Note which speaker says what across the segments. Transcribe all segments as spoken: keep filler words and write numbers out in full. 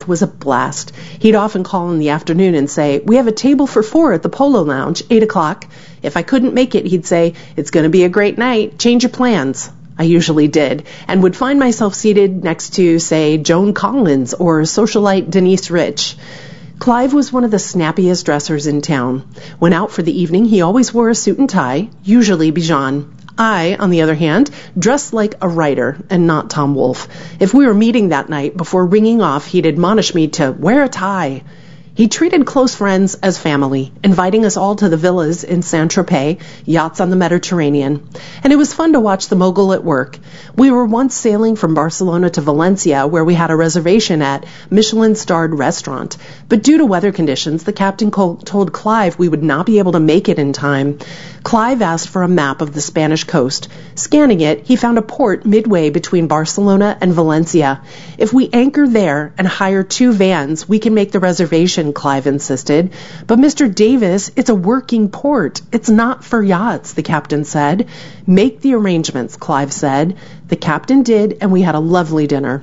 Speaker 1: Clive was a blast. He'd often call in the afternoon and say, "We have a table for four at the Polo Lounge, eight o'clock. If I couldn't make it, he'd say, "It's going to be a great night. Change your plans." I usually did, and would find myself seated next to, say, Joan Collins or socialite Denise Rich. Clive was one of the snappiest dressers in town. When out for the evening, he always wore a suit and tie, usually Bijan. I, on the other hand, dressed like a writer and not Tom Wolfe. If we were meeting that night, before ringing off, he'd admonish me to wear a tie. He treated close friends as family, inviting us all to the villas in Saint-Tropez, yachts on the Mediterranean. And it was fun to watch the mogul at work. We were once sailing from Barcelona to Valencia, where we had a reservation at Michelin-starred restaurant. But due to weather conditions, the captain told Clive we would not be able to make it in time. Clive asked for a map of the Spanish coast. Scanning it, he found a port midway between Barcelona and Valencia. "If we anchor there and hire two vans, we can make the reservation," Clive insisted. "But Mister Davis, it's a working port. It's not for yachts," the captain said. "Make the arrangements," Clive said. The captain did, and we had a lovely dinner.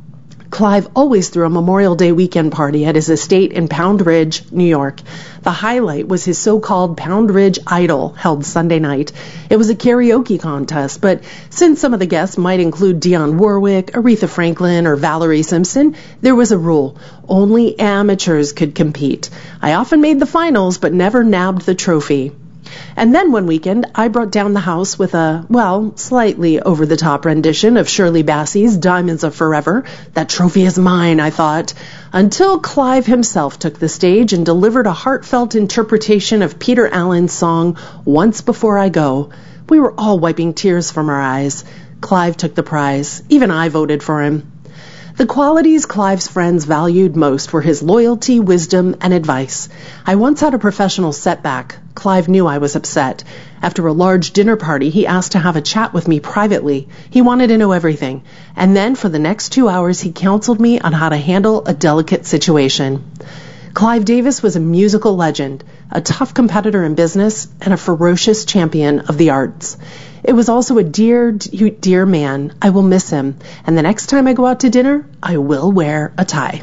Speaker 1: Clive always threw a Memorial Day weekend party at his estate in Pound Ridge, New York. The highlight was his so-called Pound Ridge Idol, held Sunday night. It was a karaoke contest, but since some of the guests might include Dionne Warwick, Aretha Franklin, or Valerie Simpson, there was a rule. Only amateurs could compete. I often made the finals, but never nabbed the trophy. And then one weekend, I brought down the house with a, well, slightly over-the-top rendition of Shirley Bassey's Diamonds Are Forever. That trophy is mine, I thought, until Clive himself took the stage and delivered a heartfelt interpretation of Peter Allen's song, Once Before I Go. We were all wiping tears from our eyes. Clive took the prize. Even I voted for him. The qualities Clive's friends valued most were his loyalty, wisdom, and advice. I once had a professional setback. Clive knew I was upset. After a large dinner party, he asked to have a chat with me privately. He wanted to know everything. And then for the next two hours, he counseled me on how to handle a delicate situation. Clive Davis was a musical legend, a tough competitor in business, and a ferocious champion of the arts. It was also a dear, dear man. I will miss him, and the next time I go out to dinner, I will wear a tie.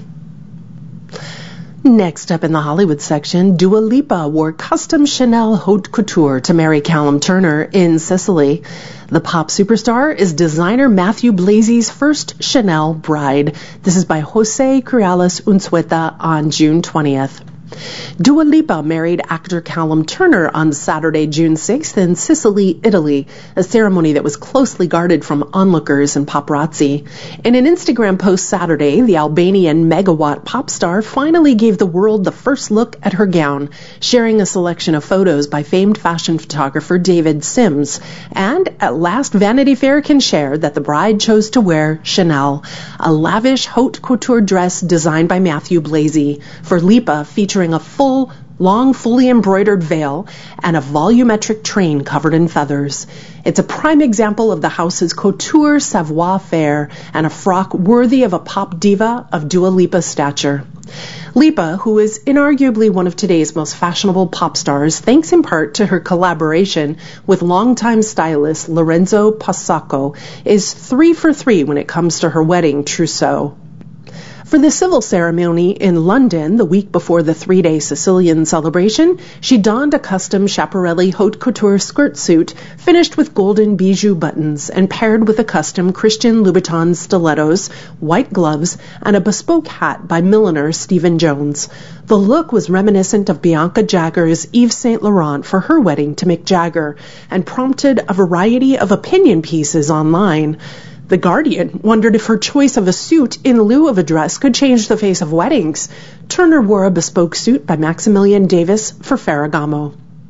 Speaker 1: Next up in the Hollywood section, Dua Lipa wore custom Chanel haute couture to marry Callum Turner in Sicily. The pop superstar is designer Matthew Blazy's first Chanel bride. This is by Jose Criales Unzueta on June twentieth. Dua Lipa married actor Callum Turner on Saturday, June sixth in Sicily, Italy, a ceremony that was closely guarded from onlookers and paparazzi. In an Instagram post Saturday, the Albanian megawatt pop star finally gave the world the first look at her gown, sharing a selection of photos by famed fashion photographer David Sims. And at last, Vanity Fair can share that the bride chose to wear Chanel, a lavish haute couture dress designed by Matthew Blazy. For Lipa, featuring a full, long, fully embroidered veil and a volumetric train covered in feathers. It's a prime example of the house's couture savoir-faire and a frock worthy of a pop diva of Dua Lipa's stature. Lipa, who is inarguably one of today's most fashionable pop stars, thanks in part to her collaboration with longtime stylist Lorenzo Pasacco, is three for three when it comes to her wedding trousseau. For the civil ceremony in London, the week before the three-day Sicilian celebration, she donned a custom Schiaparelli haute couture skirt suit finished with golden bijou buttons and paired with a custom Christian Louboutin stilettos, white gloves, and a bespoke hat by milliner Stephen Jones. The look was reminiscent of Bianca Jagger's Yves Saint Laurent for her wedding to Mick Jagger and prompted a variety of opinion pieces online. The Guardian wondered if her choice of a suit in lieu of a dress could change the face of weddings. Turner wore a bespoke suit by Maximilian Davis for Ferragamo.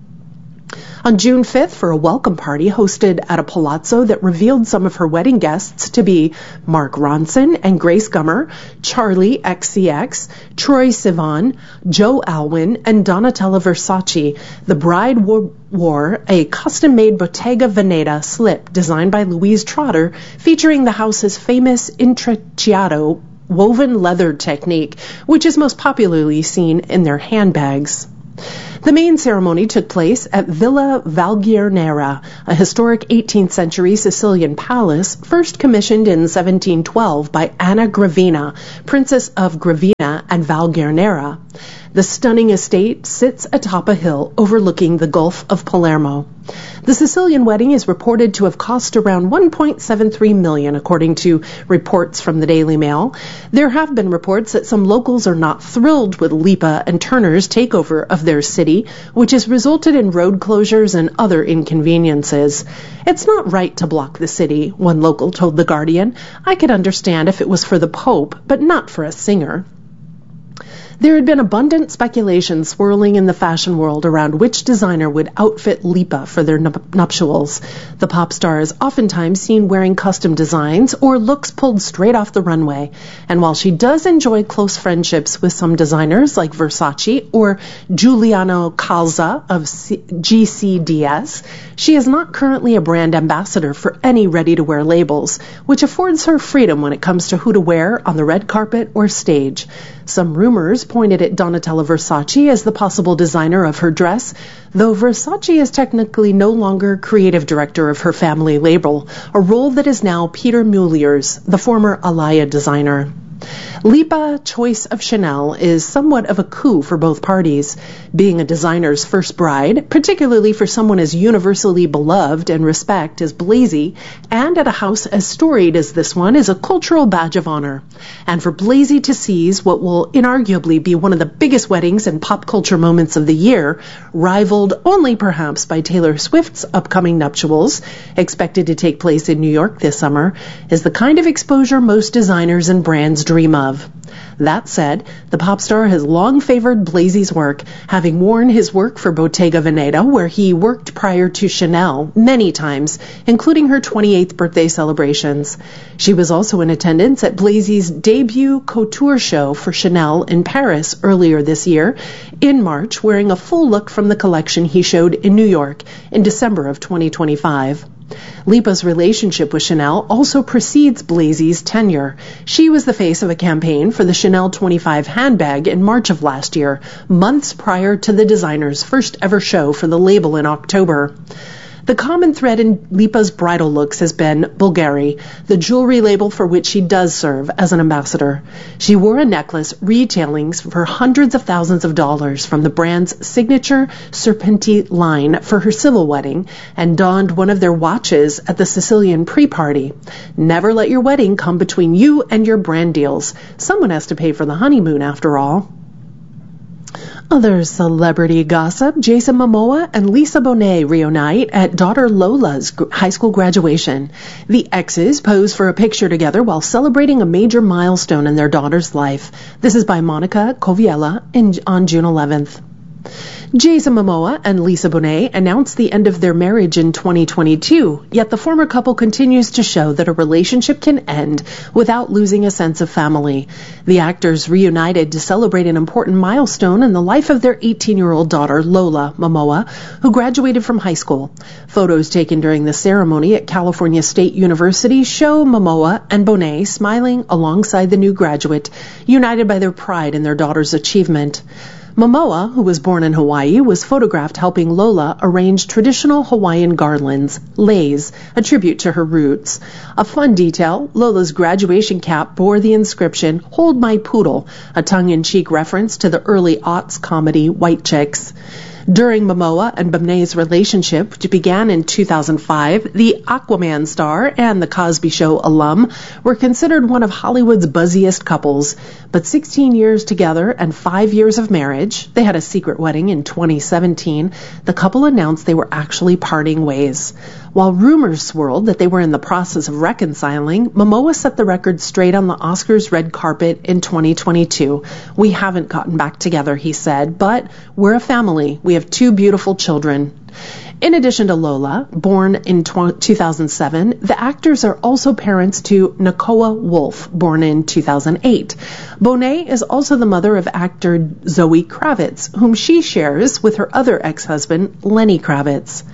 Speaker 1: On June fifth, for a welcome party hosted at a palazzo that revealed some of her wedding guests to be Mark Ronson and Grace Gummer, Charlie X C X, Troye Sivan, Joe Alwyn, and Donatella Versace, the bride wore, wore a custom-made Bottega Veneta slip designed by Louise Trotter, featuring the house's famous intrecciato woven leather technique, which is most popularly seen in their handbags. The main ceremony took place at Villa Valguarnera, a historic eighteenth century Sicilian palace first commissioned in seventeen twelve by Anna Gravina, Princess of Gravina and Valguarnera. The stunning estate sits atop a hill overlooking the Gulf of Palermo. The Sicilian wedding is reported to have cost around one point seven three million dollars, according to reports from the Daily Mail. There have been reports that some locals are not thrilled with Lipa and Turner's takeover of their city, which has resulted in road closures and other inconveniences. It's not right to block the city, one local told The Guardian. I could understand if it was for the Pope, but not for a singer. There had been abundant speculation swirling in the fashion world around which designer would outfit Lipa for their nuptials. The pop star is oftentimes seen wearing custom designs or looks pulled straight off the runway. And while she does enjoy close friendships with some designers like Versace or Giuliano Calza of G C D S, she is not currently a brand ambassador for any ready-to-wear labels, which affords her freedom when it comes to who to wear on the red carpet or stage. Some rumors pointed at Donatella Versace as the possible designer of her dress, though Versace is technically no longer creative director of her family label, a role that is now Peter Mueller's, the former Alaya designer. Lipa's choice of Chanel is somewhat of a coup for both parties. Being a designer's first bride, particularly for someone as universally beloved and respected as Blasey, and at a house as storied as this one, is a cultural badge of honor. And for Blasey to seize what will inarguably be one of the biggest weddings and pop culture moments of the year, rivaled only perhaps by Taylor Swift's upcoming nuptials, expected to take place in New York this summer, is the kind of exposure most designers and brands dream of. That said, the pop star has long favored Blasey's work, having worn his work for Bottega Veneta, where he worked prior to Chanel many times, including her twenty-eighth birthday celebrations. She was also in attendance at Blasey's debut couture show for Chanel in Paris earlier this year, in March, wearing a full look from the collection he showed in New York in December of twenty twenty-five. Lipa's relationship with Chanel also precedes Blasey's tenure. She was the face of a campaign for the Chanel twenty-five handbag in March of last year, months prior to the designer's first ever show for the label in October. The common thread in Lipa's bridal looks has been Bulgari, the jewelry label for which she does serve as an ambassador. She wore a necklace retailing for hundreds of thousands of dollars from the brand's signature Serpenti line for her civil wedding and donned one of their watches at the Sicilian pre-party. Never let your wedding come between you and your brand deals. Someone has to pay for the honeymoon after all. Other celebrity gossip: Jason Momoa and Lisa Bonet reunite at daughter Lola's high school graduation. The exes pose for a picture together while celebrating a major milestone in their daughter's life. This is by Monica Coviella in, on June eleventh. Jason Momoa and Lisa Bonet announced the end of their marriage in twenty twenty-two, yet the former couple continues to show that a relationship can end without losing a sense of family. The actors reunited to celebrate an important milestone in the life of their eighteen-year-old daughter, Lola Momoa, who graduated from high school. Photos taken during the ceremony at California State University show Momoa and Bonet smiling alongside the new graduate, united by their pride in their daughter's achievement. Momoa, who was born in Hawaii, was photographed helping Lola arrange traditional Hawaiian garlands, leis, a tribute to her roots. A fun detail: Lola's graduation cap bore the inscription, "Hold My Poodle," a tongue-in-cheek reference to the early aughts comedy White Chicks. During Momoa and Bonet's relationship, which began in two thousand five, the Aquaman star and the Cosby Show alum were considered one of Hollywood's buzziest couples. But sixteen years together and five years of marriage, they had a secret wedding in twenty seventeen, the couple announced they were actually parting ways. While rumors swirled that they were in the process of reconciling, Momoa set the record straight on the Oscars red carpet in twenty twenty-two. "We haven't gotten back together," he said, "but we're a family. We have two beautiful children." In addition to Lola, born in two thousand seven, the actors are also parents to Nakoa Wolf, born in two thousand eight. Bonet is also the mother of actor Zoe Kravitz, whom she shares with her other ex-husband, Lenny Kravitz.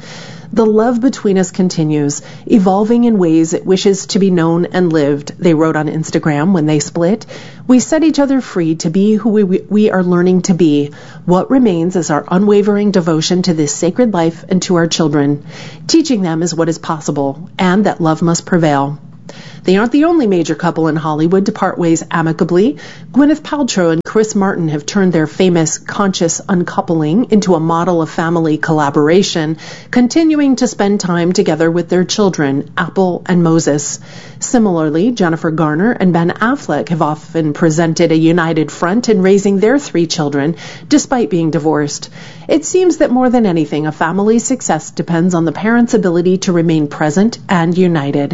Speaker 1: The love between us continues, evolving in ways it wishes to be known and lived, they wrote on Instagram when they split. We set each other free to be who we, we are learning to be. What remains is our unwavering devotion to this sacred life and to our children. Teaching them is what is possible, and that love must prevail. They aren't the only major couple in Hollywood to part ways amicably. Gwyneth Paltrow and Chris Martin have turned their famous conscious uncoupling into a model of family collaboration, continuing to spend time together with their children, Apple and Moses. Similarly, Jennifer Garner and Ben Affleck have often presented a united front in raising their three children, despite being divorced. It seems that more than anything, a family's success depends on the parents' ability to remain present and united.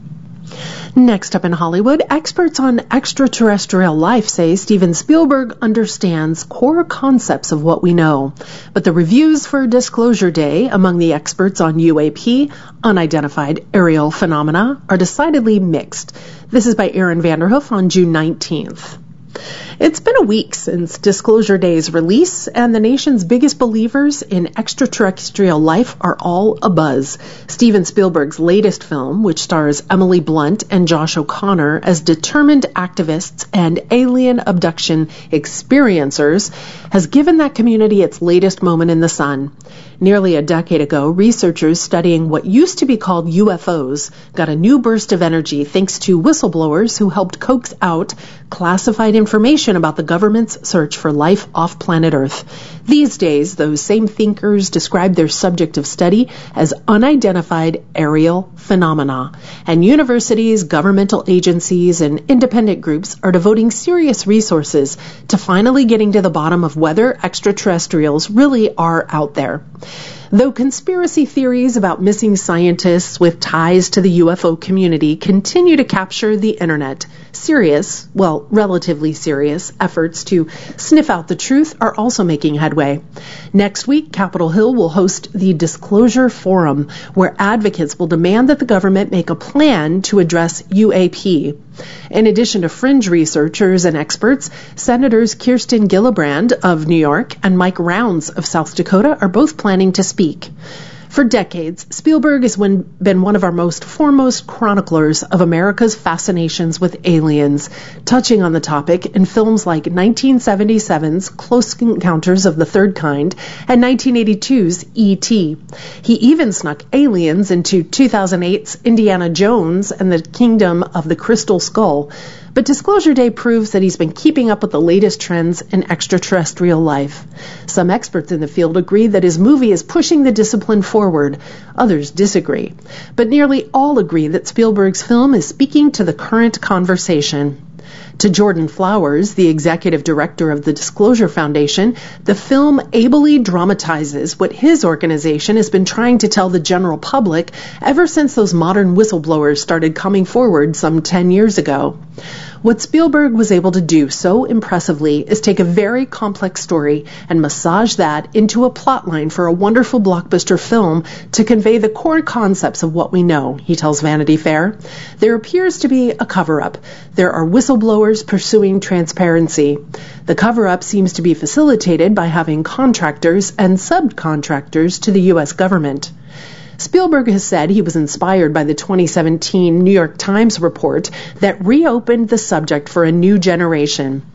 Speaker 1: Next up in Hollywood, experts on extraterrestrial life say Steven Spielberg understands core concepts of what we know. But the reviews for Disclosure Day among the experts on U A P, unidentified aerial phenomena, are decidedly mixed. This is by Aaron Vanderhoof on June nineteenth. It's been a week since Disclosure Day's release, and the nation's biggest believers in extraterrestrial life are all abuzz. Steven Spielberg's latest film, which stars Emily Blunt and Josh O'Connor as determined activists and alien abduction experiencers, has given that community its latest moment in the sun. Nearly a decade ago, researchers studying what used to be called U F Os got a new burst of energy thanks to whistleblowers who helped coax out classified information about the government's search for life off planet Earth. These days, those same thinkers describe their subject of study as unidentified aerial phenomena, and universities, governmental agencies, and independent groups are devoting serious resources to finally getting to the bottom of whether extraterrestrials really are out there. Though conspiracy theories about missing scientists with ties to the U F O community continue to capture the internet, serious, well, relatively serious, efforts to sniff out the truth are also making headway. Next week, Capitol Hill will host the Disclosure Forum, where advocates will demand that the government make a plan to address U A P. In addition to fringe researchers and experts, Senators Kirsten Gillibrand of New York and Mike Rounds of South Dakota are both planning to speak. For decades, Spielberg has been one of our most foremost chroniclers of America's fascinations with aliens, touching on the topic in films like nineteen seventy-seven's Close Encounters of the Third Kind and nineteen eighty-two's E T He even snuck aliens into two thousand eight's Indiana Jones and the Kingdom of the Crystal Skull. But Disclosure Day proves that he's been keeping up with the latest trends in extraterrestrial life. Some experts in the field agree that his movie is pushing the discipline forward. Others disagree. But nearly all agree that Spielberg's film is speaking to the current conversation. To Jordan Flowers, the executive director of the Disclosure Foundation, the film ably dramatizes what his organization has been trying to tell the general public ever since those modern whistleblowers started coming forward some ten years ago. What Spielberg was able to do so impressively is take a very complex story and massage that into a plotline for a wonderful blockbuster film to convey the core concepts of what we know, he tells Vanity Fair. There appears to be a cover-up. There are whistleblowers pursuing transparency. The cover-up seems to be facilitated by having contractors and subcontractors to the U S government. Spielberg has said he was inspired by the twenty seventeen New York Times report that reopened the subject for a new generation.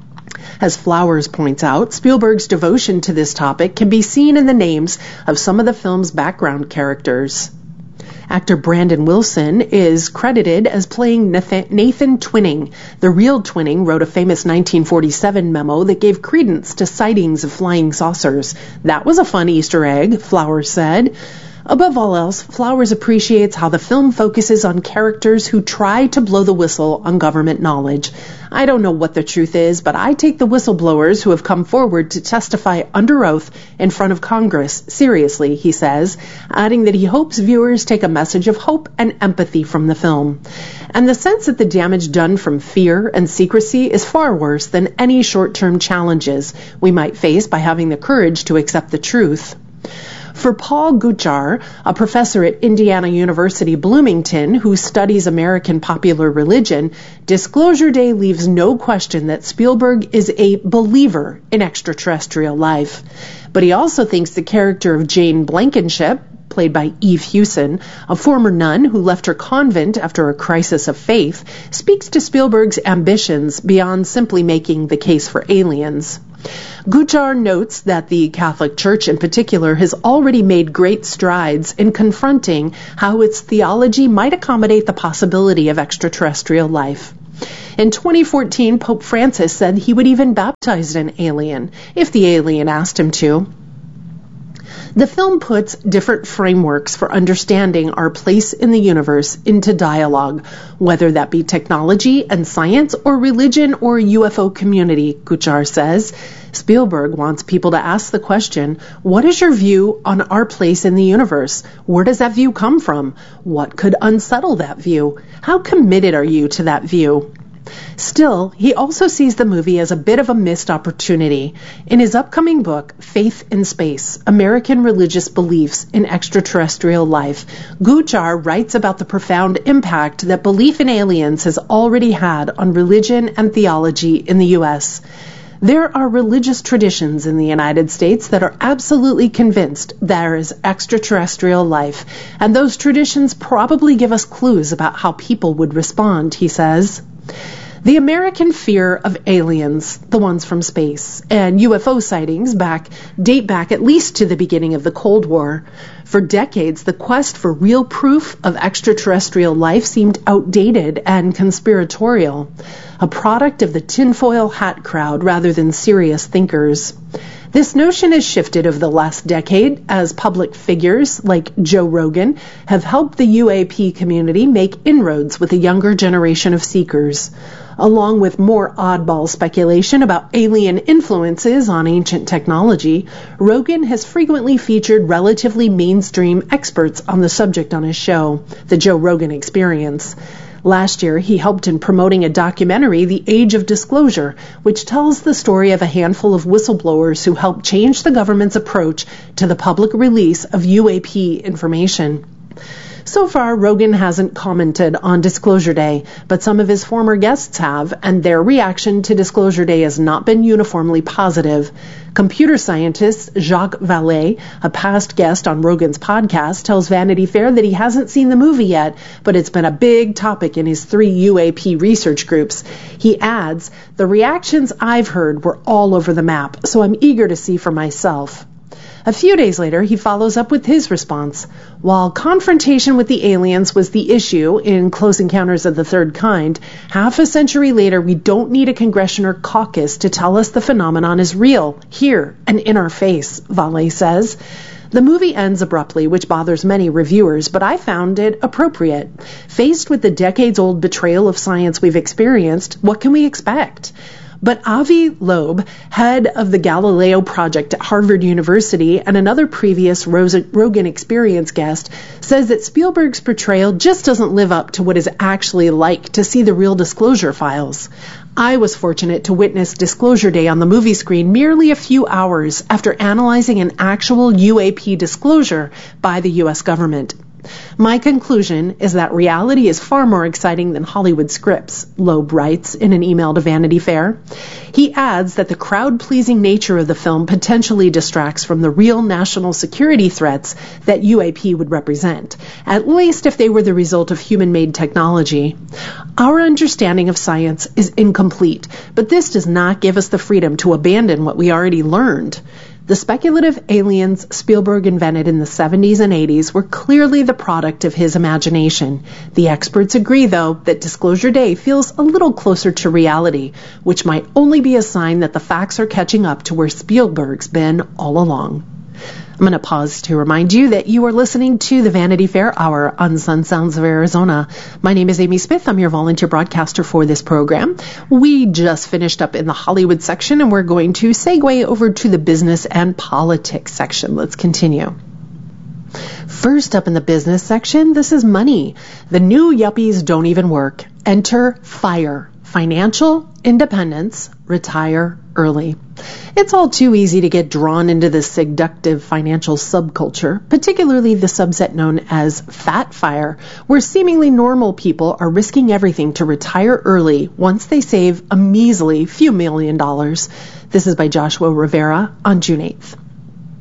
Speaker 1: As Flowers points out, Spielberg's devotion to this topic can be seen in the names of some of the film's background characters. Actor Brandon Wilson is credited as playing Nathan Twining. The real Twining wrote a famous nineteen forty-seven memo that gave credence to sightings of flying saucers. That was a fun Easter egg, Flowers said. Above all else, Flowers appreciates how the film focuses on characters who try to blow the whistle on government knowledge. I don't know what the truth is, but I take the whistleblowers who have come forward to testify under oath in front of Congress seriously, he says, adding that he hopes viewers take a message of hope and empathy from the film. And the sense that the damage done from fear and secrecy is far worse than any short-term challenges we might face by having the courage to accept the truth. For Paul Guchar, a professor at Indiana University Bloomington who studies American popular religion, Disclosure Day leaves no question that Spielberg is a believer in extraterrestrial life. But he also thinks the character of Jane Blankenship, played by Eve Hewson, a former nun who left her convent after a crisis of faith, speaks to Spielberg's ambitions beyond simply making the case for aliens. Gujar notes that the Catholic Church in particular has already made great strides in confronting how its theology might accommodate the possibility of extraterrestrial life. In twenty fourteen, Pope Francis said he would even baptize an alien, if the alien asked him to. The film puts different frameworks for understanding our place in the universe into dialogue, whether that be technology and science or religion or U F O community, Gujar says. Spielberg wants people to ask the question, what is your view on our place in the universe? Where does that view come from? What could unsettle that view? How committed are you to that view? Still, he also sees the movie as a bit of a missed opportunity. In his upcoming book, Faith in Space, American Religious Beliefs in Extraterrestrial Life, Gujar writes about the profound impact that belief in aliens has already had on religion and theology in the U S There are religious traditions in the United States that are absolutely convinced there is extraterrestrial life, and those traditions probably give us clues about how people would respond, he says. The American fear of aliens, the ones from space, and U F O sightings back date back at least to the beginning of the Cold War. For decades, the quest for real proof of extraterrestrial life seemed outdated and conspiratorial, a product of the tinfoil hat crowd rather than serious thinkers. This notion has shifted over the last decade as public figures like Joe Rogan have helped the U A P community make inroads with a younger generation of seekers. Along with more oddball speculation about alien influences on ancient technology, Rogan has frequently featured relatively mainstream experts on the subject on his show, The Joe Rogan Experience. Last year, he helped in promoting a documentary, The Age of Disclosure, which tells the story of a handful of whistleblowers who helped change the government's approach to the public release of U A P information. So far, Rogan hasn't commented on Disclosure Day, but some of his former guests have, and their reaction to Disclosure Day has not been uniformly positive. Computer scientist Jacques Vallée, a past guest on Rogan's podcast, tells Vanity Fair that he hasn't seen the movie yet, but it's been a big topic in his three U A P research groups. He adds, "The reactions I've heard were all over the map, so I'm eager to see for myself." A few days later, he follows up with his response. While confrontation with the aliens was the issue in Close Encounters of the Third Kind, half a century later, we don't need a congressional caucus to tell us the phenomenon is real, here, and in our face, Vallée says. The movie ends abruptly, which bothers many reviewers, but I found it appropriate. Faced with the decades-old betrayal of science we've experienced, what can we expect? But Avi Loeb, head of the Galileo Project at Harvard University and another previous Rogan Experience guest, says that Spielberg's portrayal just doesn't live up to what it's actually like to see the real Disclosure files. I was fortunate to witness Disclosure Day on the movie screen merely a few hours after analyzing an actual U A P disclosure by the U S government. My conclusion is that reality is far more exciting than Hollywood scripts, Loeb writes in an email to Vanity Fair. He adds that the crowd-pleasing nature of the film potentially distracts from the real national security threats that U A P would represent, at least if they were the result of human-made technology. Our understanding of science is incomplete, but this does not give us the freedom to abandon what we already learned. The speculative aliens Spielberg invented in the seventies and eighties were clearly the product of his imagination. The experts agree, though, that Disclosure Day feels a little closer to reality, which might only be a sign that the facts are catching up to where Spielberg's been all along. I'm going to pause to remind you that you are listening to the Vanity Fair Hour on Sun Sounds of Arizona. My name is Amy Smith. I'm your volunteer broadcaster for this program. We just finished up in the Hollywood section, and we're going to segue over to the business and politics section. Let's continue. First up in the business section, this is money. The new yuppies don't even work. Enter FIRE. Financial independence, retire early. It's all too easy to get drawn into this seductive financial subculture, particularly the subset known as Fat FIRE, where seemingly normal people are risking everything to retire early once they save a measly few million dollars. This is by Joshua Rivera on June eighth.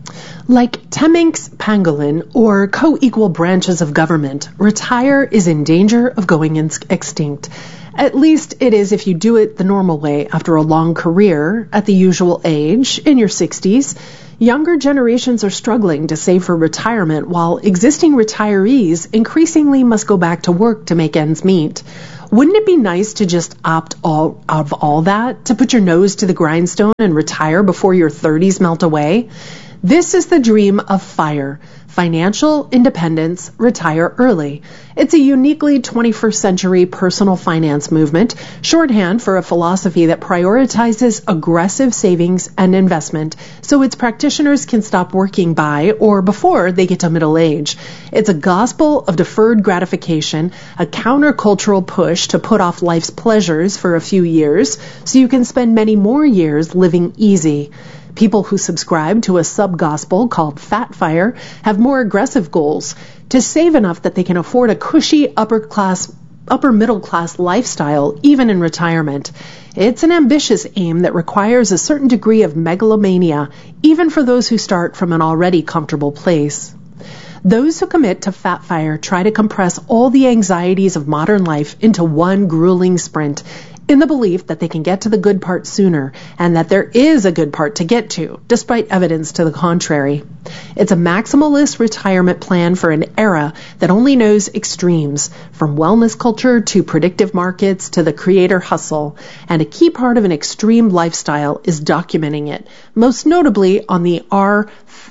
Speaker 1: Like Temminck's pangolin, or co-equal branches of government, retire is in danger of going extinct. At least it is if you do it the normal way after a long career at the usual age, in your sixties. Younger generations are struggling to save for retirement, while existing retirees increasingly must go back to work to make ends meet. Wouldn't it be nice to just opt all out of all that, to put your nose to the grindstone and retire before your thirties melt away? This is the dream of FIRE, financial independence, retire early. It's a uniquely twenty-first century personal finance movement, shorthand for a philosophy that prioritizes aggressive savings and investment so its practitioners can stop working by or before they get to middle age. It's a gospel of deferred gratification, a countercultural push to put off life's pleasures for a few years so you can spend many more years living easy. People who subscribe to a sub-gospel called Fat Fire have more aggressive goals: to save enough that they can afford a cushy upper class, upper middle class lifestyle even in retirement. It's an ambitious aim that requires a certain degree of megalomania, even for those who start from an already comfortable place. Those who commit to Fat Fire try to compress all the anxieties of modern life into one grueling sprint, in the belief that they can get to the good part sooner, and that there is a good part to get to, despite evidence to the contrary. It's a maximalist retirement plan for an era that only knows extremes, from wellness culture to predictive markets to the creator hustle, and a key part of an extreme lifestyle is documenting it, most notably on the R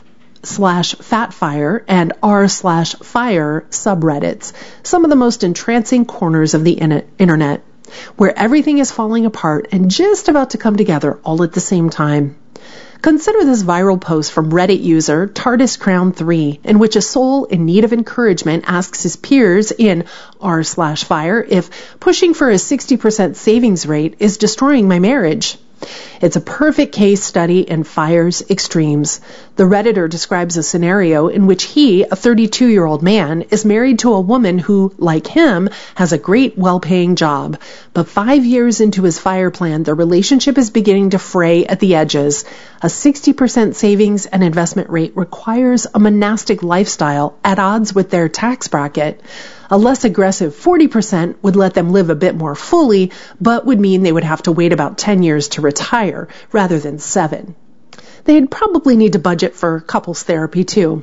Speaker 1: slash fatfire and r slash fire subreddits, some of the most entrancing corners of the internet, where everything is falling apart and just about to come together all at the same time. Consider this viral post from Reddit user TARDIS Crown three, in which a soul in need of encouragement asks his peers in r slash fire if pushing for a sixty percent savings rate is destroying my marriage. It's a perfect case study in FIRE's extremes. The Redditor describes a scenario in which he, a thirty-two-year-old man, is married to a woman who, like him, has a great, well-paying job. But five years into his FIRE plan, their relationship is beginning to fray at the edges. A sixty percent savings and investment rate requires a monastic lifestyle at odds with their tax bracket. A less aggressive forty percent would let them live a bit more fully, but would mean they would have to wait about ten years to retire, rather than seven. They'd probably need to budget for couples therapy too.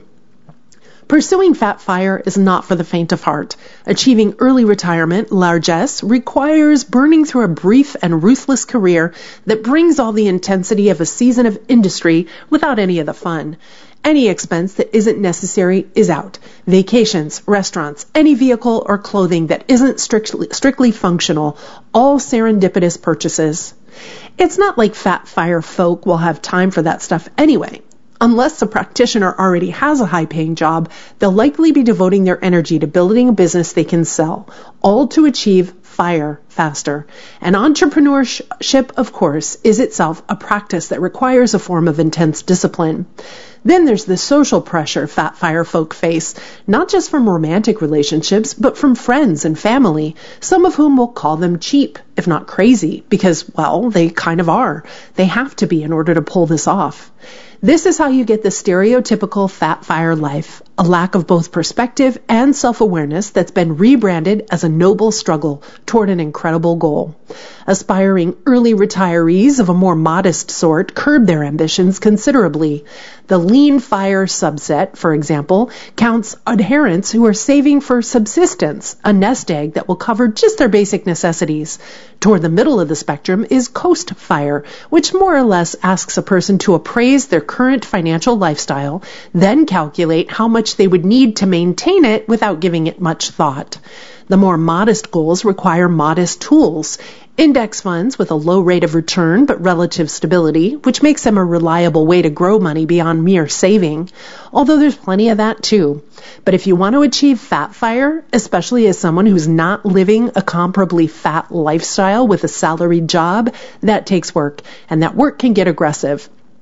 Speaker 1: Pursuing Fat Fire is not for the faint of heart. Achieving early retirement, largesse, requires burning through a brief and ruthless career that brings all the intensity of a season of industry without any of the fun. Any expense that isn't necessary is out. Vacations, restaurants, any vehicle or clothing that isn't strictly, strictly functional, all serendipitous purchases. It's not like Fat Fire folk will have time for that stuff anyway. Unless the practitioner already has a high-paying job, they'll likely be devoting their energy to building a business they can sell, all to achieve FIRE faster. And entrepreneurship, of course, is itself a practice that requires a form of intense discipline. Then there's the social pressure Fat Fire folk face, not just from romantic relationships, but from friends and family, some of whom will call them cheap, if not crazy, because, well, they kind of are. They have to be in order to pull this off. This is how you get the stereotypical Fat Fire life, a lack of both perspective and self-awareness that's been rebranded as a noble struggle toward an incredible goal. Aspiring early retirees of a more modest sort curb their ambitions considerably. The Lean Fire subset, for example, counts adherents who are saving for subsistence, a nest egg that will cover just their basic necessities. Toward the middle of the spectrum is Coast Fire, which more or less asks a person to appraise their current financial lifestyle, then calculate how much they would need to maintain it without giving it much thought. The more modest goals require modest tools. Index funds with a low rate of return but relative stability, which makes them a reliable way to grow money beyond mere saving, although there's plenty of that too. But if you want to achieve Fat Fire, especially as someone who's not living a comparably fat lifestyle with a salaried job, that takes work, and that work can get aggressive.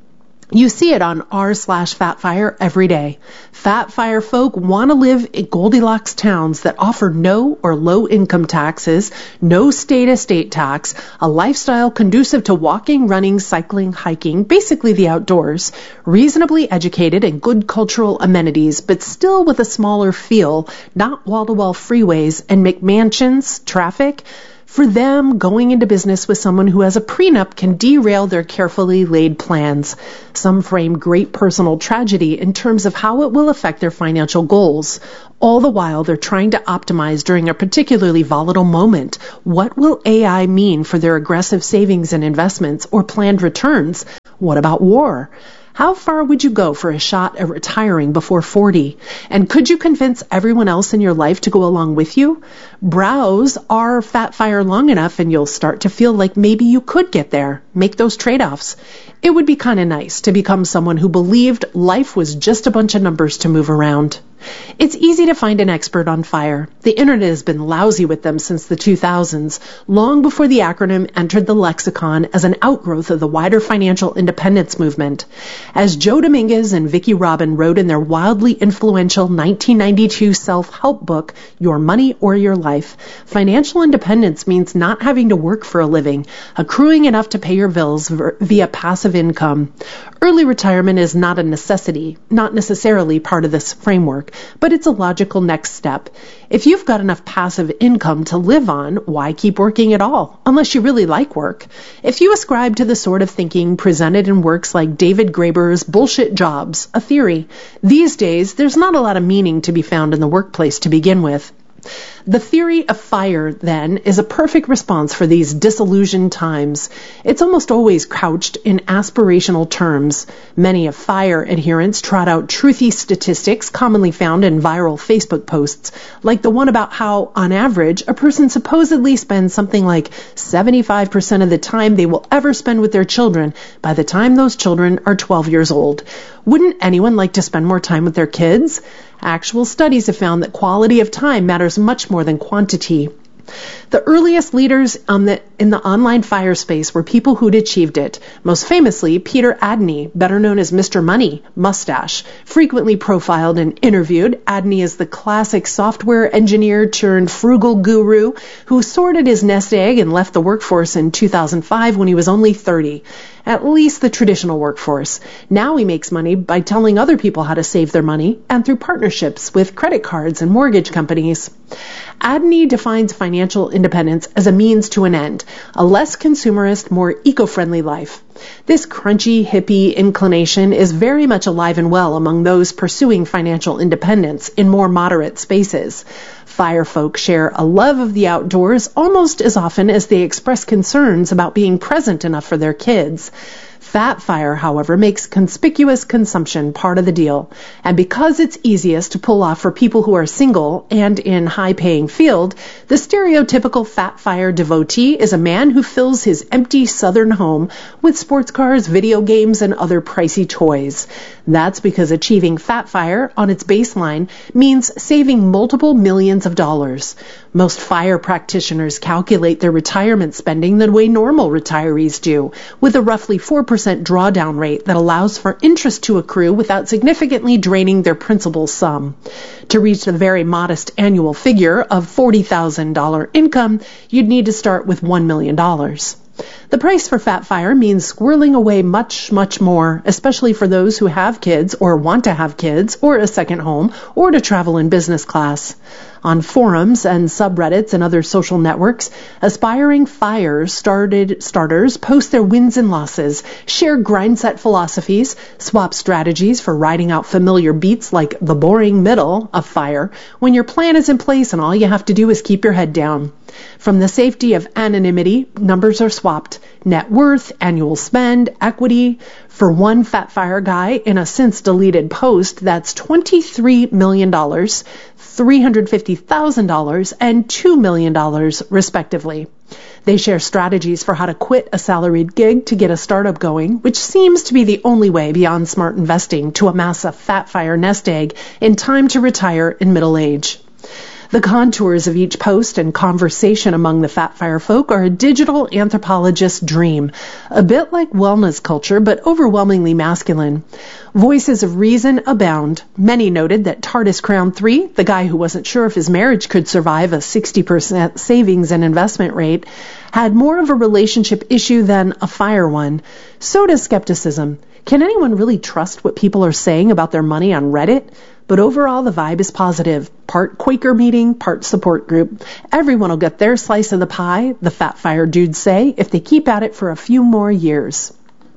Speaker 1: You see it on r slash fatfire every day. Fatfire folk want to live in Goldilocks towns that offer no or low income taxes, no state estate tax, a lifestyle conducive to walking, running, cycling, hiking, basically the outdoors, reasonably educated and good cultural amenities, but still with a smaller feel, not wall-to-wall freeways and McMansions, traffic. For them, going into business with someone who has a prenup can derail their carefully laid plans. Some frame great personal tragedy in terms of how it will affect their financial goals. All the while, they're trying to optimize during a particularly volatile moment. What will A I mean for their aggressive savings and investments or planned returns? What about war? How far would you go for a shot at retiring before forty? And could you convince everyone else in your life to go along with you? Browse our Fatfire long enough and you'll start to feel like maybe you could get there. Make those trade-offs. It would be kind of nice to become someone who believed life was just a bunch of numbers to move around. It's easy to find an expert on FIRE. The internet has been lousy with them since the two thousands, long before the acronym entered the lexicon as an outgrowth of the wider financial independence movement. As Joe Dominguez and Vicki Robin wrote in their wildly influential nineteen ninety-two self-help book, Your Money or Your Life, financial independence means not having to work for a living, accruing enough to pay your bills via passive income. Early retirement is not a necessity, not necessarily part of this framework, but it's a logical next step. If you've got enough passive income to live on, why keep working at all, unless you really like work? If you ascribe to the sort of thinking presented in works like David Graeber's Bullshit Jobs, a theory, these days there's not a lot of meaning to be found in the workplace to begin with. The theory of FIRE, then, is a perfect response for these disillusioned times. It's almost always couched in aspirational terms. Many of FIRE adherents trot out truthy statistics commonly found in viral Facebook posts, like the one about how, on average, a person supposedly spends something like seventy-five percent of the time they will ever spend with their children by the time those children are twelve years old. Wouldn't anyone like to spend more time with their kids? Actual studies have found that quality of time matters much more than quantity. The earliest leaders on the, in the online FIRE space were people who'd achieved it. Most famously, Peter Adney, better known as Mister Money, Mustache. Frequently profiled and interviewed, Adney is the classic software engineer turned frugal guru who sorted his nest egg and left the workforce in two thousand five when he was only thirty. At least the traditional workforce. Now he makes money by telling other people how to save their money and through partnerships with credit cards and mortgage companies. Adney defines financial independence as a means to an end, a less consumerist, more eco-friendly life. This crunchy, hippie inclination is very much alive and well among those pursuing financial independence in more moderate spaces. FIRE folk share a love of the outdoors almost as often as they express concerns about being present enough for their kids. Fatfire, however, makes conspicuous consumption part of the deal. And because it's easiest to pull off for people who are single and in high-paying field, the stereotypical Fatfire devotee is a man who fills his empty southern home with sports cars, video games, and other pricey toys. That's because achieving Fatfire on its baseline means saving multiple millions of dollars. Most FIRE practitioners calculate their retirement spending the way normal retirees do, with a roughly four percent drawdown rate that allows for interest to accrue without significantly draining their principal sum. To reach the very modest annual figure of forty thousand dollars income, you'd need to start with one million dollars. The price for Fatfire means squirreling away much, much more, especially for those who have kids or want to have kids or a second home or to travel in business class. On forums and subreddits and other social networks, aspiring FIRE started starters post their wins and losses, share grindset philosophies, swap strategies for riding out familiar beats like the boring middle of FIRE when your plan is in place and all you have to do is keep your head down. From the safety of anonymity, numbers are swapped. Net worth, annual spend, equity. For one Fatfire guy in a since-deleted post, that's twenty-three million dollars, three hundred fifty thousand dollars, and two million dollars, respectively. They share strategies for how to quit a salaried gig to get a startup going, which seems to be the only way beyond smart investing to amass a Fatfire nest egg in time to retire in middle age. The contours of each post and conversation among the Fatfire folk are a digital anthropologist's dream, a bit like wellness culture, but overwhelmingly masculine. Voices of reason abound. Many noted that TARDIS Crown three, the guy who wasn't sure if his marriage could survive a sixty percent savings and investment rate, had more of a relationship issue than a fire one. So does skepticism. Can anyone really trust what people are saying about their money on Reddit? But overall, the vibe is positive. Part Quaker meeting, part support group. Everyone will get their slice of the pie, the Fatfire dudes say, if they keep at it for a few more years.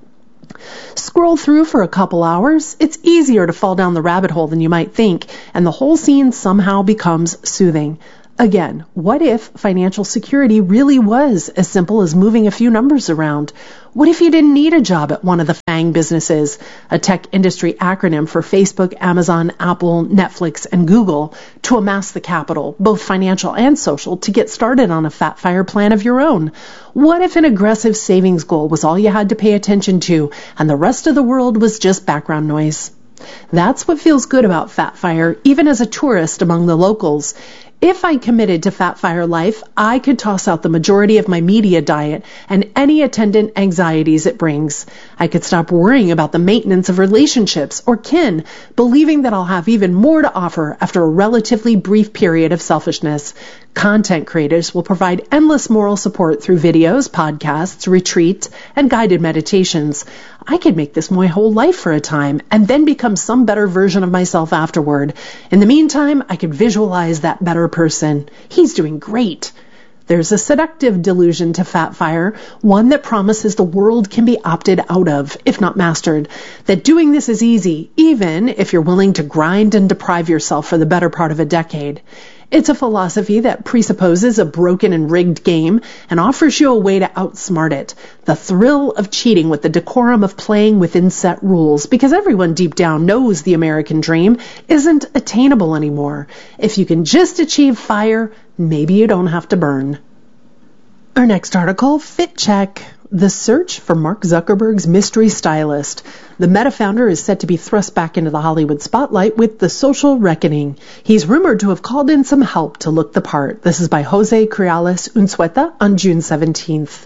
Speaker 1: Scroll through for a couple hours. It's easier to fall down the rabbit hole than you might think, and the whole scene somehow becomes soothing. Again, what if financial security really was as simple as moving a few numbers around? What if you didn't need a job at one of the FANG businesses, a tech industry acronym for Facebook, Amazon, Apple, Netflix, and Google, to amass the capital, both financial and social, to get started on a Fatfire plan of your own? What if an aggressive savings goal was all you had to pay attention to, and the rest of the world was just background noise? That's what feels good about Fatfire, even as a tourist among the locals. If I committed to Fatfire life, I could toss out the majority of my media diet and any attendant anxieties it brings. I could stop worrying about the maintenance of relationships or kin, believing that I'll have even more to offer after a relatively brief period of selfishness. Content creators will provide endless moral support through videos, podcasts, retreats, and guided meditations. I could make this my whole life for a time and then become some better version of myself afterward. In the meantime, I could visualize that better person. He's doing great. There's a seductive delusion to Fatfire, one that promises the world can be opted out of, if not mastered, that doing this is easy, even if you're willing to grind and deprive yourself for the better part of a decade. It's a philosophy that presupposes a broken and rigged game and offers you a way to outsmart it. The thrill of cheating with the decorum of playing within set rules, because everyone deep down knows the American dream isn't attainable anymore. If you can just achieve fire, maybe you don't have to burn. Our next article, Fit Check. The search for Mark Zuckerberg's mystery stylist. The Meta founder is set to be thrust back into the Hollywood spotlight with The Social Reckoning. He's rumored to have called in some help to look the part. This is by Jose Criales Unzueta on June seventeenth.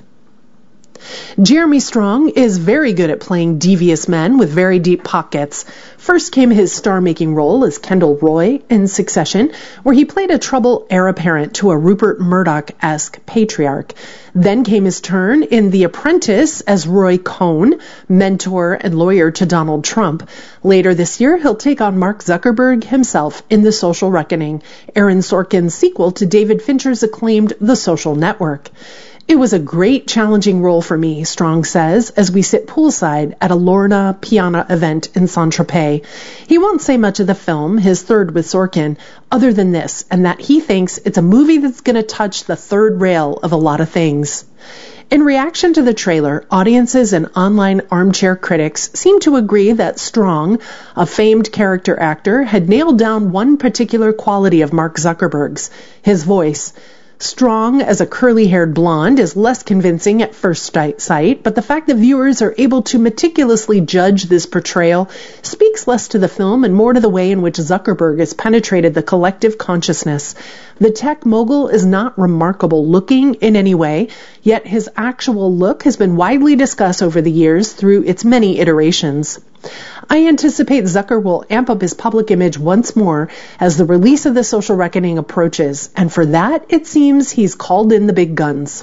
Speaker 1: Jeremy Strong is very good at playing devious men with very deep pockets. First came his star-making role as Kendall Roy in Succession, where he played a troubled heir apparent to a Rupert Murdoch-esque patriarch. Then came his turn in The Apprentice as Roy Cohn, mentor and lawyer to Donald Trump. Later this year, he'll take on Mark Zuckerberg himself in The Social Reckoning, Aaron Sorkin's sequel to David Fincher's acclaimed The Social Network. It was a great, challenging role for me, Strong says, as we sit poolside at a Lorna Piana event in Saint-Tropez. He won't say much of the film, his third with Sorkin, other than this, and that he thinks it's a movie that's going to touch the third rail of a lot of things. In reaction to the trailer, audiences and online armchair critics seem to agree that Strong, a famed character actor, had nailed down one particular quality of Mark Zuckerberg's, his voice. Strong as a curly-haired blonde is less convincing at first sight, but the fact that viewers are able to meticulously judge this portrayal speaks less to the film and more to the way in which Zuckerberg has penetrated the collective consciousness. The tech mogul is not remarkable looking in any way, yet his actual look has been widely discussed over the years through its many iterations. I anticipate Zucker will amp up his public image once more as the release of The Social Reckoning approaches, and for that, it seems he's called in the big guns.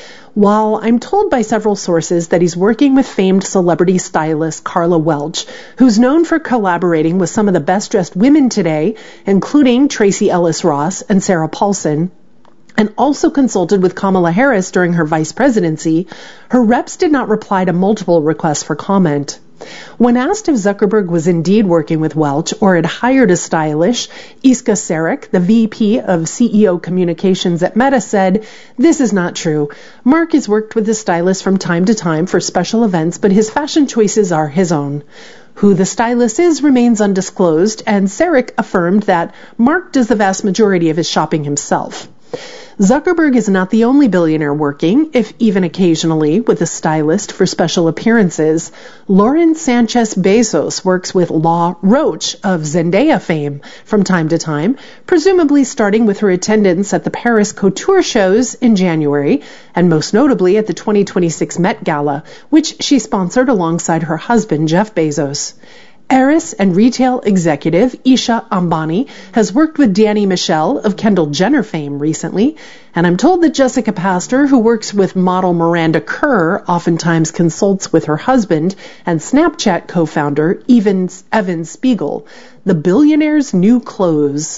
Speaker 1: While I'm told by several sources that he's working with famed celebrity stylist Carla Welch, who's known for collaborating with some of the best-dressed women today, including Tracy Ellis Ross and Sarah Paulson, and also consulted with Kamala Harris during her vice presidency, her reps did not reply to multiple requests for comment. When asked if Zuckerberg was indeed working with Welch or had hired a stylist, Iska Sarek, the V P of C E O Communications at Meta, said, "This is not true. Mark has worked with the stylist from time to time for special events, but his fashion choices are his own." Who the stylist is remains undisclosed, and Sarek affirmed that Mark does the vast majority of his shopping himself. Zuckerberg is not the only billionaire working, if even occasionally, with a stylist for special appearances. Lauren Sanchez Bezos works with Law Roach of Zendaya fame from time to time, presumably starting with her attendance at the Paris couture shows in January, and most notably at the twenty twenty-six Met Gala, which she sponsored alongside her husband, Jeff Bezos. Heiress and retail executive Isha Ambani has worked with Danny Michelle of Kendall Jenner fame recently, and I'm told that Jessica Pastor, who works with model Miranda Kerr, oftentimes consults with her husband and Snapchat co-founder Evan, Evan Spiegel. The billionaire's new clothes.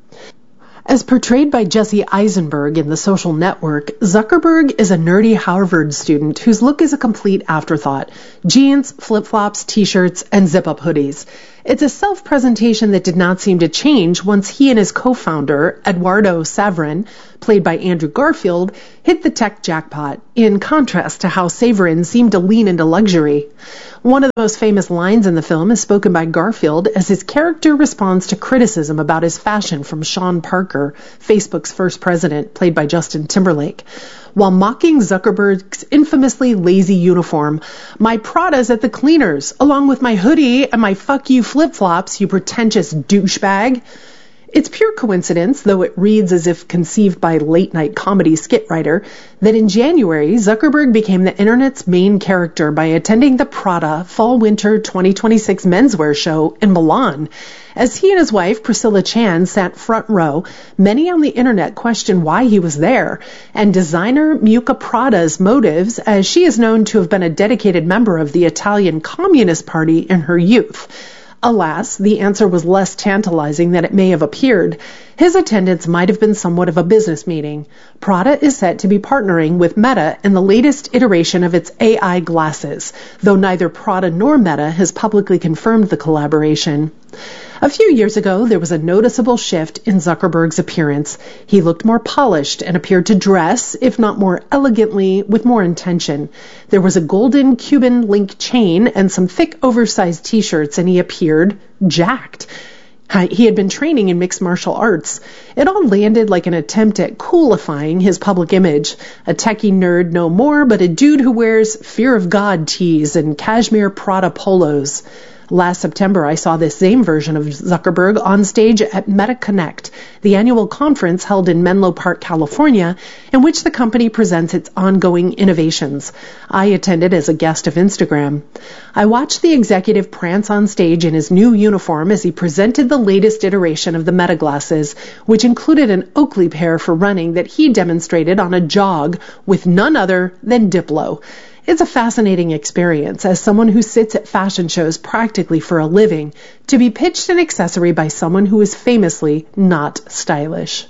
Speaker 1: As portrayed by Jesse Eisenberg in The Social Network, Zuckerberg is a nerdy Harvard student whose look is a complete afterthought. Jeans, flip-flops, t-shirts, and zip-up hoodies. It's a self-presentation that did not seem to change once he and his co-founder, Eduardo Saverin, played by Andrew Garfield, hit the tech jackpot, in contrast to how Saverin seemed to lean into luxury. One of the most famous lines in the film is spoken by Garfield as his character responds to criticism about his fashion from Sean Parker, Facebook's first president, played by Justin Timberlake. While mocking Zuckerberg's infamously lazy uniform, "My Prada's at the cleaners, along with my hoodie and my fuck you flip-flops, you pretentious douchebag." It's pure coincidence, though it reads as if conceived by late-night comedy skit writer, that in January, Zuckerberg became the internet's main character by attending the Prada Fall-Winter twenty twenty-six menswear show in Milan. As he and his wife, Priscilla Chan, sat front row, many on the internet questioned why he was there, and designer Miuccia Prada's motives, as she is known to have been a dedicated member of the Italian Communist Party in her youth. Alas, the answer was less tantalizing than it may have appeared. His attendance might have been somewhat of a business meeting. Prada is set to be partnering with Meta in the latest iteration of its A I glasses, though neither Prada nor Meta has publicly confirmed the collaboration. A few years ago, there was a noticeable shift in Zuckerberg's appearance. He looked more polished and appeared to dress, if not more elegantly, with more intention. There was a golden Cuban link chain and some thick oversized t-shirts, and he appeared jacked. He had been training in mixed martial arts. It all landed like an attempt at coolifying his public image. A techie nerd no more, but a dude who wears Fear of God tees and cashmere Prada polos. Last September, I saw this same version of Zuckerberg on stage at MetaConnect, the annual conference held in Menlo Park, California, in which the company presents its ongoing innovations. I attended as a guest of Instagram. I watched the executive prance on stage in his new uniform as he presented the latest iteration of the Meta glasses, which included an Oakley pair for running that he demonstrated on a jog with none other than Diplo. It's a fascinating experience as someone who sits at fashion shows practically for a living to be pitched an accessory by someone who is famously not stylish.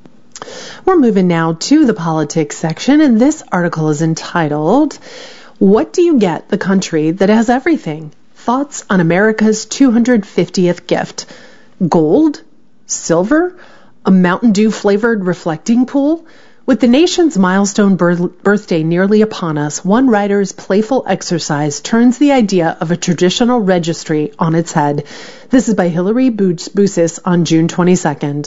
Speaker 1: We're moving now to the politics section, and this article is entitled, "What Do You Get the Country That Has Everything? Thoughts on America's two hundred fiftieth Gift. Gold? Silver? A Mountain Dew flavored reflecting pool?" With the nation's milestone birthday nearly upon us, one writer's playful exercise turns the idea of a traditional registry on its head. This is by Hilary Busis on June twenty-second.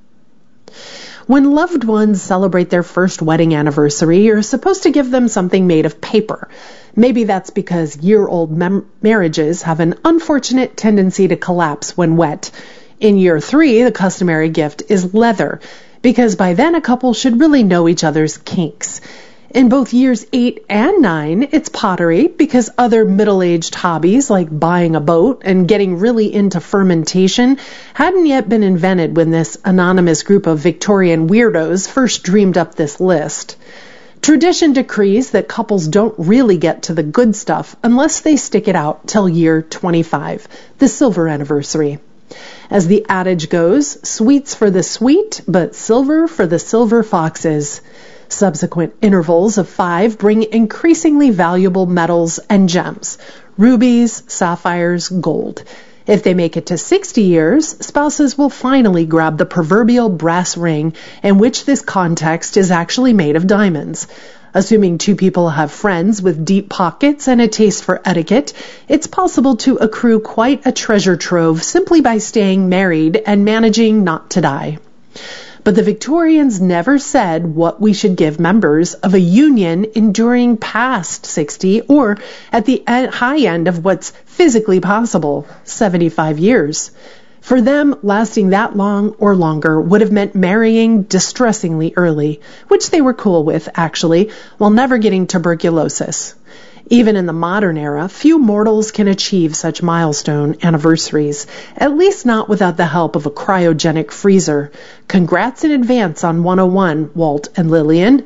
Speaker 1: When loved ones celebrate their first wedding anniversary, you're supposed to give them something made of paper. Maybe that's because year-old mem- marriages have an unfortunate tendency to collapse when wet. In year three, the customary gift is leather, because by then a couple should really know each other's kinks. In both years eight and nine, it's pottery, because other middle-aged hobbies like buying a boat and getting really into fermentation hadn't yet been invented when this anonymous group of Victorian weirdos first dreamed up this list. Tradition decrees that couples don't really get to the good stuff unless they stick it out till year twenty-five, the silver anniversary. As the adage goes, sweets for the sweet, but silver for the silver foxes. Subsequent intervals of five bring increasingly valuable metals and gems, rubies, sapphires, gold. If they make it to sixty years, spouses will finally grab the proverbial brass ring, in which this context is actually made of diamonds. Assuming two people have friends with deep pockets and a taste for etiquette, it's possible to accrue quite a treasure trove simply by staying married and managing not to die. But the Victorians never said what we should give members of a union enduring past sixty or at the high end of what's physically possible, seventy-five years. For them, lasting that long or longer would have meant marrying distressingly early, which they were cool with, actually, while never getting tuberculosis. Even in the modern era, few mortals can achieve such milestone anniversaries, at least not without the help of a cryogenic freezer. Congrats in advance on one oh one, Walt and Lillian.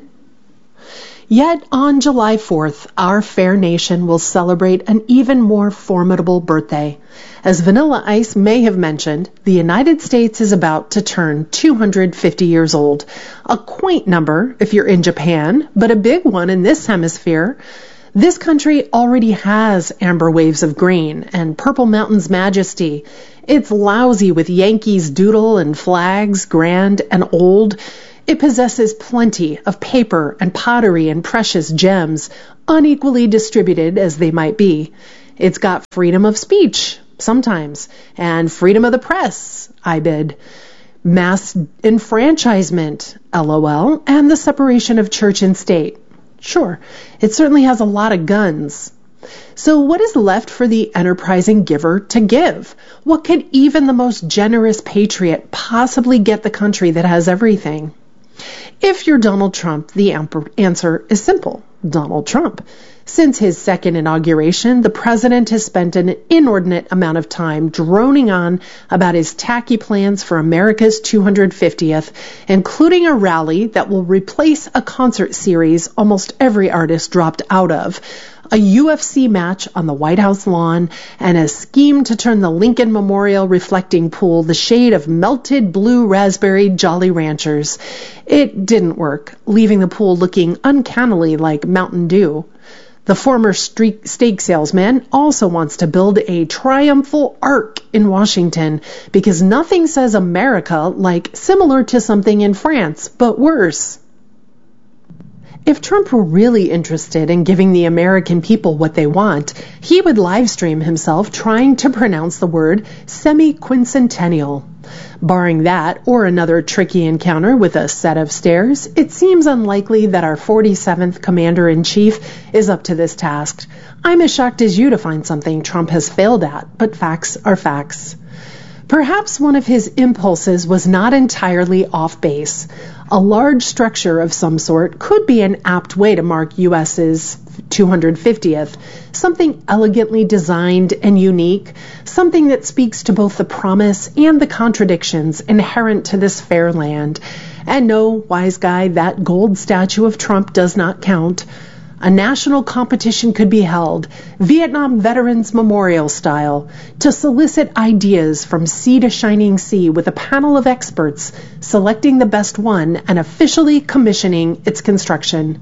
Speaker 1: Yet on July fourth, our fair nation will celebrate an even more formidable birthday. As Vanilla Ice may have mentioned, the United States is about to turn two hundred fifty years old. A quaint number if you're in Japan, but a big one in this hemisphere. This country already has amber waves of grain and Purple Mountain's majesty. It's lousy with Yankees doodle and flags, grand and old. It possesses plenty of paper and pottery and precious gems, unequally distributed as they might be. It's got freedom of speech, sometimes, and freedom of the press, I bid. Mass enfranchisement, lol, and the separation of church and state. Sure, it certainly has a lot of guns. So what is left for the enterprising giver to give? What could even the most generous patriot possibly get the country that has everything? If you're Donald Trump, the answer is simple. Donald Trump. Since his second inauguration, the president has spent an inordinate amount of time droning on about his tacky plans for America's two hundred fiftieth, including a rally that will replace a concert series almost every artist dropped out of, a U F C match on the White House lawn, and a scheme to turn the Lincoln Memorial reflecting pool the shade of melted blue raspberry Jolly Ranchers. It didn't work, leaving the pool looking uncannily like Mountain Dew. The former streak steak salesman also wants to build a triumphal arch in Washington because nothing says America like similar to something in France, but worse. If Trump were really interested in giving the American people what they want, he would live stream himself trying to pronounce the word semi-quincentennial. Barring that, or another tricky encounter with a set of stairs, it seems unlikely that our forty-seventh Commander-in-Chief is up to this task. I'm as shocked as you to find something Trump has failed at, but facts are facts. Perhaps one of his impulses was not entirely off base. A large structure of some sort could be an apt way to mark U S's two hundred fiftieth, something elegantly designed and unique, something that speaks to both the promise and the contradictions inherent to this fair land. And no, wise guy, that gold statue of Trump does not count. A national competition could be held, Vietnam Veterans Memorial style, to solicit ideas from sea to shining sea with a panel of experts selecting the best one and officially commissioning its construction.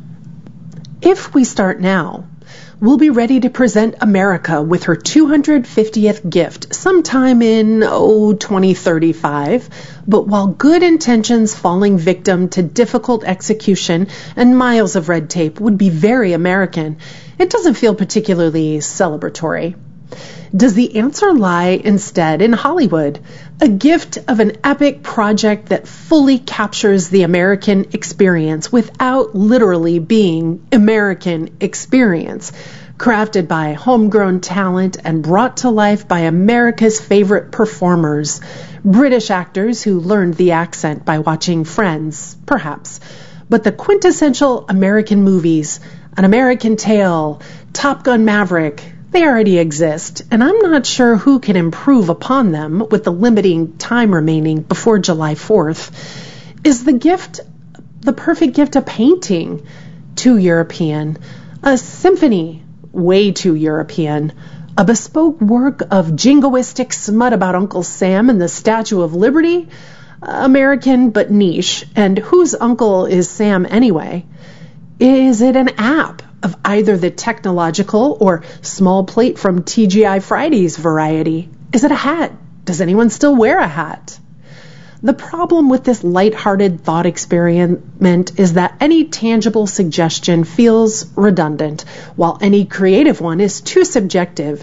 Speaker 1: If we start now, we'll be ready to present America with her two hundred fiftieth gift sometime in, oh, twenty thirty-five. But while good intentions falling victim to difficult execution and miles of red tape would be very American, it doesn't feel particularly celebratory. Does the answer lie instead in Hollywood? A gift of an epic project that fully captures the American experience without literally being American experience, crafted by homegrown talent and brought to life by America's favorite performers, British actors who learned the accent by watching Friends, perhaps. But the quintessential American movies, An American Tale, Top Gun Maverick, they already exist, and I'm not sure who can improve upon them with the limiting time remaining before July fourth. Is the gift, the perfect gift, a painting? Too European. A symphony? Way too European. A bespoke work of jingoistic smut about Uncle Sam and the Statue of Liberty? American but niche, and whose uncle is Sam anyway? Is it an app of either the technological or small plate from T G I Fridays variety? Is it a hat? Does anyone still wear a hat? The problem with this lighthearted thought experiment is that any tangible suggestion feels redundant, while any creative one is too subjective and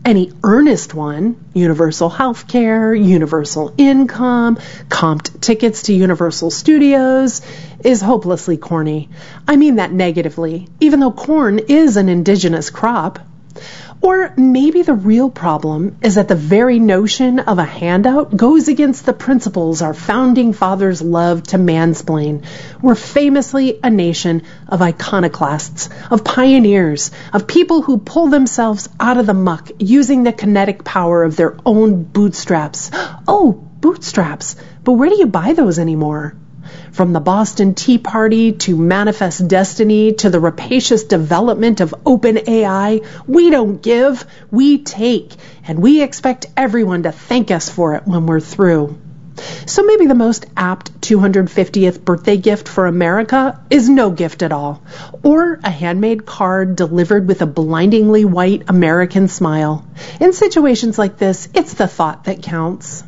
Speaker 1: Any earnest one, universal health care, universal income, comped tickets to Universal Studios, is hopelessly corny. I mean that negatively, even though corn is an indigenous crop. Or maybe the real problem is that the very notion of a handout goes against the principles our founding fathers loved to mansplain. We're famously a nation of iconoclasts, of pioneers, of people who pull themselves out of the muck using the kinetic power of their own bootstraps. Oh, bootstraps. But where do you buy those anymore? From the Boston Tea Party to Manifest Destiny to the rapacious development of open A I, we don't give, we take, and we expect everyone to thank us for it when we're through. So maybe the most apt two hundred fiftieth birthday gift for America is no gift at all, or a handmade card delivered with a blindingly white American smile. In situations like this, it's the thought that counts.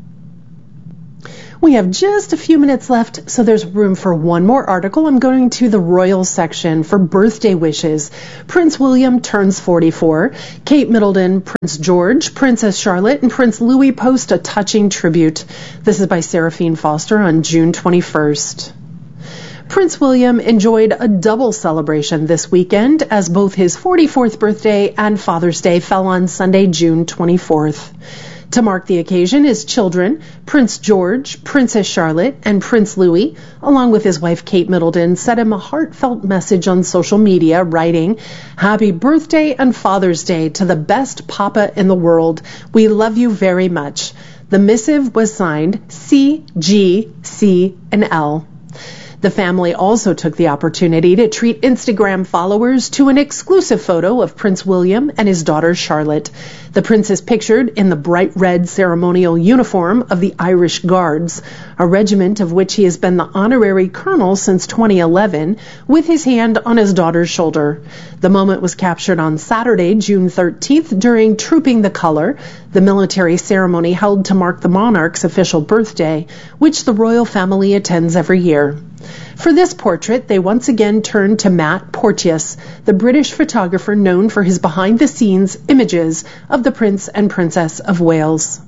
Speaker 1: We have just a few minutes left, so there's room for one more article. I'm going to the royal section for birthday wishes. Prince William turns forty-four. Kate Middleton, Prince George, Princess Charlotte, and Prince Louis post a touching tribute. This is by Seraphine Foster on June twenty-first. Prince William enjoyed a double celebration this weekend as both his forty-fourth birthday and Father's Day fell on Sunday, June twenty-fourth. To mark the occasion, his children, Prince George, Princess Charlotte, and Prince Louis, along with his wife Kate Middleton, sent him a heartfelt message on social media, writing, "Happy birthday and Father's Day to the best papa in the world. We love you very much." The missive was signed C, G, C, and L. The family also took the opportunity to treat Instagram followers to an exclusive photo of Prince William and his daughter Charlotte. The prince is pictured in the bright red ceremonial uniform of the Irish Guards, a regiment of which he has been the honorary colonel since twenty eleven, with his hand on his daughter's shoulder. The moment was captured on Saturday, June thirteenth, during Trooping the Color, the military ceremony held to mark the monarch's official birthday, which the royal family attends every year. For this portrait, they once again turned to Matt Porteous, the British photographer known for his behind-the-scenes images of the Prince and Princess of Wales.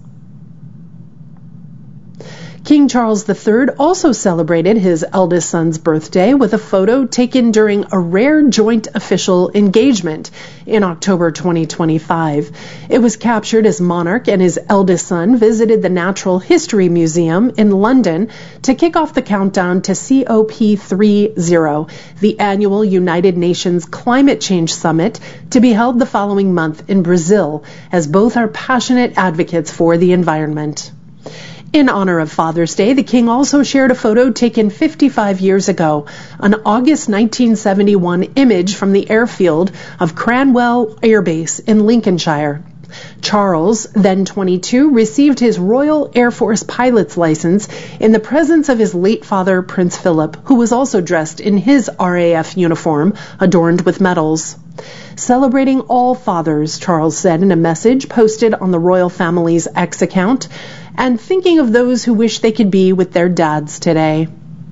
Speaker 1: King Charles the Third also celebrated his eldest son's birthday with a photo taken during a rare joint official engagement in October twenty twenty-five. It was captured as monarch and his eldest son visited the Natural History Museum in London to kick off the countdown to C O P thirty, the annual United Nations Climate Change Summit, to be held the following month in Brazil, as both are passionate advocates for the environment. In honor of Father's Day, the king also shared a photo taken fifty-five years ago, an August nineteen seventy-one image from the airfield of Cranwell Air Base in Lincolnshire. Charles, then twenty-two, received his Royal Air Force pilot's license in the presence of his late father, Prince Philip, who was also dressed in his R A F uniform, adorned with medals. Celebrating all fathers, Charles said in a message posted on the royal family's X account, and thinking of those who wish they could be with their dads today.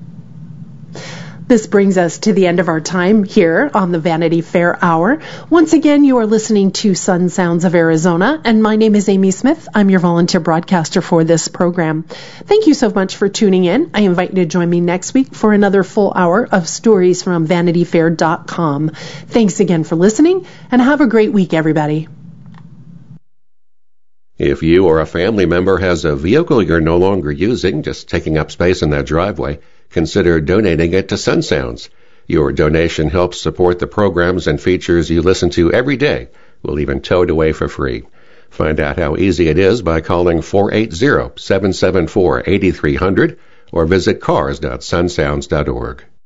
Speaker 1: This brings us to the end of our time here on the Vanity Fair Hour. Once again, you are listening to Sun Sounds of Arizona, and my name is Amy Smith. I'm your volunteer broadcaster for this program. Thank you so much for tuning in. I invite you to join me next week for another full hour of stories from vanity fair dot com. Thanks again for listening, and have a great week, everybody.
Speaker 2: If you or a family member has a vehicle you're no longer using, just taking up space in that driveway, consider donating it to Sun Sounds. Your donation helps support the programs and features you listen to every day. We'll even tow it away for free. Find out how easy it is by calling four eight zero, seven seven four, eight three zero zero or visit cars dot sun sounds dot org.